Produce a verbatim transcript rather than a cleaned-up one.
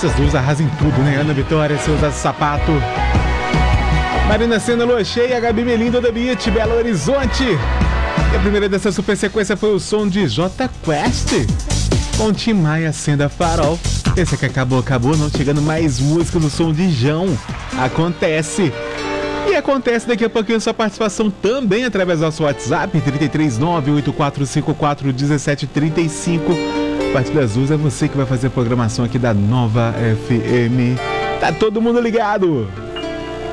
Partes Azuis arrasa em tudo, né? Ana Vitória, Seus Sapato. Marina Sena, Lua Cheia, Gabi Melinda, da Beat, Belo Horizonte. E a primeira dessa super sequência foi o som de J Quest com Tim Maia, Acenda Farol. Esse aqui acabou, acabou, não chegando mais música no som de João. Acontece. E acontece daqui a pouquinho sua participação também através do nosso WhatsApp, três três nove, oito quatro cinco quatro, um sete três cinco. Partes Azuis é você que vai fazer a programação aqui da Nova F M. Tá todo mundo ligado?